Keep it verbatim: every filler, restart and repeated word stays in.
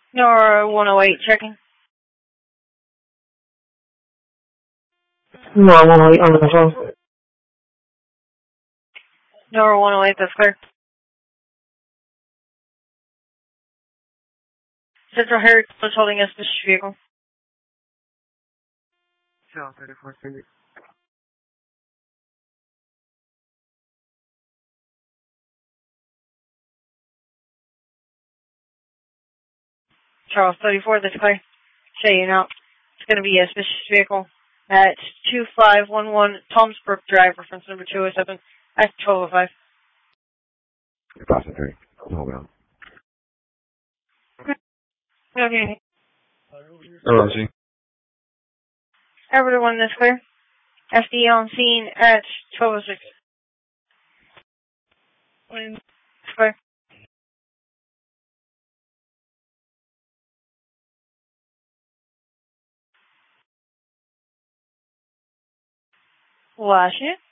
Nora one oh eight, checking. Nora one oh eight on the phone. Nora one oh eight, that's clear. Central Harry was holding a suspicious vehicle. Charles thirty-four, Cindy. Charles thirty-four, that's clear. Saying out. It's going to be a suspicious vehicle at two five one one Tom's Brook Drive, reference number two oh seven, at twelve oh five. Boston three. Hold on. Okay. Oh, see. Everyone, that's clear. F D on scene at twelve oh six. Clear. Wash it.